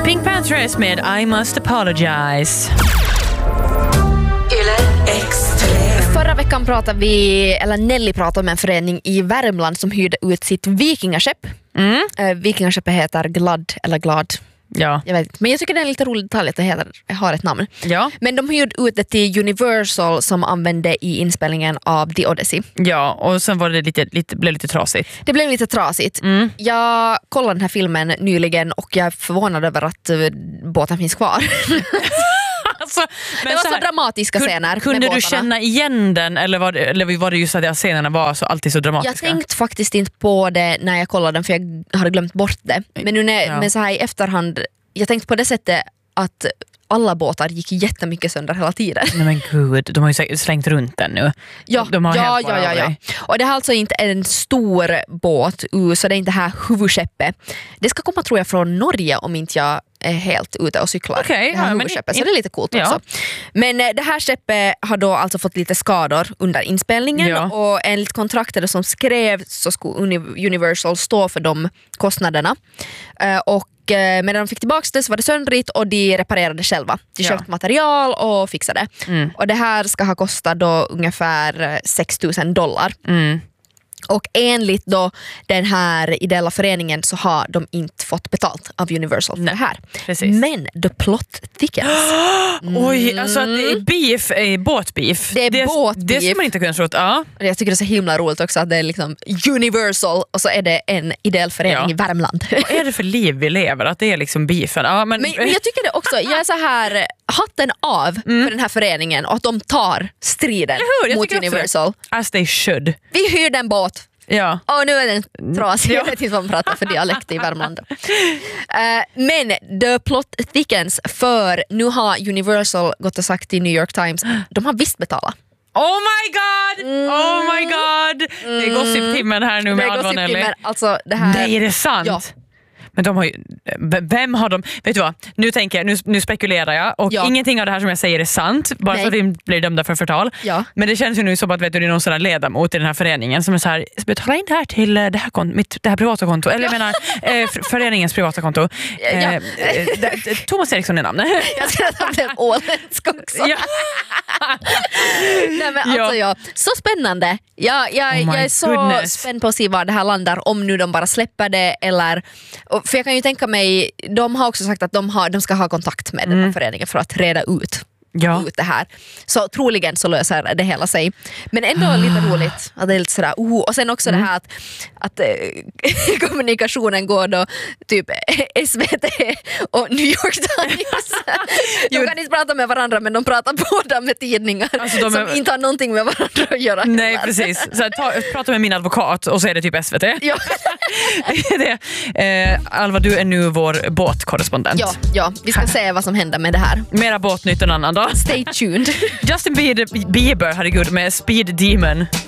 Pink Panthers med I Must Apologize. Förra veckan pratade Nelly pratade om en förening i Värmland som hyrde ut sitt vikingaskepp. Vikingaskeppet heter Glad. Ja. Jag vet, men jag tycker det är en lite rolig detalj att det har ett namn. Ja. Men de hyrde ut det till Universal som använde i inspelningen av The Odyssey. Ja, och sen var det blev lite trasigt. Det blev lite trasigt. Jag kollade den här filmen nyligen och jag är förvånad över att båten finns kvar. Alltså, det var så dramatiska scener. Kunde du känna igen den eller var det just att scenerna var så alltid så dramatiska? Jag tänkte faktiskt inte på det när jag kollade den för jag hade glömt bort det. Men nu men så här i efterhand, jag tänkte på det sättet att alla båtar gick jättemycket sönder hela tiden. Nej men gud, de har ju säkert slängt runt den nu. Ja. Och det är alltså inte en stor båt, så det är inte här huvudskeppet. Det ska komma tror jag från Norge om inte jag är helt ute och cyklar. Okej, det här huvudskeppet, så det är lite coolt också. Men det här skeppet har då alltså fått lite skador under inspelningen och enligt kontraktet som skrevs så skulle Universal stå för de kostnaderna. Och men när de fick tillbaka det så var det söndrigt och de reparerade själva. De köpte material och fixade. Och det här ska ha kostat då ungefär $6,000. Och enligt då den här ideella föreningen så har de inte fått betalt av Universal för det här. Precis. Men the plot thickens. Oj, alltså att det är beef, båtbeef. Det är båtbeef. Det skulle man inte kunna tro. Ja. Jag tycker det är så himla roligt också att det är liksom Universal och så är det en ideell förening i Värmland. Vad är det för liv vi lever? Att det är liksom beefen. Ja, men jag tycker det också. Jag är så här hatten av för den här föreningen och att de tar striden mot Universal. As they should. Vi hyrde en båt. Ja. Och nu är den trasig. Jag vet inte vad man pratar för dialekt i Värmland. Men the plot thickens, för nu har Universal gått och sagt i New York Times de har visst betalat. Oh my god! Oh my god! Det är gossip-timmen här nu med Alva och Nelly. Alltså, det här... Nej, är det sant? Ja. Men de har ju, vem har de, vet du vad, nu tänker jag, nu spekulerar jag och ingenting av det här som jag säger är sant, bara för att vi blir dömda för förtal. Men det känns ju nu som att vet du, det är någon sån där ledamot i den här föreningen som är så här, betala in det här till det här privata konto, eller jag menar föreningens privata konto. Thomas Eriksson är namnet. Jag ska ta det åländsk också. Nej, men alltså så spännande. Jag är så spänd på att se var det här landar, om nu de bara släpper det eller... För jag kan ju tänka mig, de har också sagt att de ska ha kontakt med den här föreningen för att reda ut det här. Så troligen så löser det hela sig. Men ändå lite roligt att det är lite sådär, och sen också det här att kommunikationen går då typ SVT och New York Times. De kan inte prata med varandra, men de pratar båda med tidningar alltså som inte har någonting med varandra att göra. Nej, heller. precis. Så prata med min advokat och så är det typ SVT. Ja. Alva, du är nu vår båtkorrespondent. Ja, vi ska se vad som händer med det här. Mera båtnytt än annan dag. Stay tuned. Justin Bieber, herregud, med Speed Demon.